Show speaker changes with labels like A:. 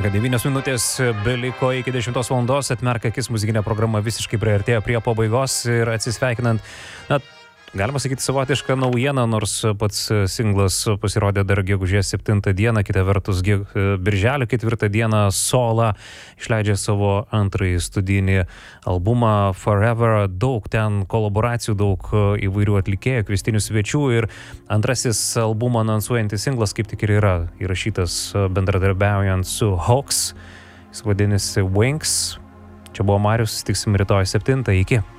A: 9 minutės beliko iki 10 valandos, atmerk akis, muzikinė programa visiškai priartėjo prie pabaigos ir atsisveikinant, galima sakyti, savotišką naujieną, nors pats singlas pasirodė dar gegužės 7 dieną, kita vertus birželio 4 dieną Sola išleidžia savo antrąjį studijinį albumą Forever, daug ten kolaboracijų, daug įvairių atlikėjų, kviestinių svečių ir antrasis albumą anonsuojantis singlas kaip tik ir yra įrašytas bendradarbiaujant su Hawks, jis vadinasi Wings. Čia buvo Marius, susitiksim rytoj 7, iki.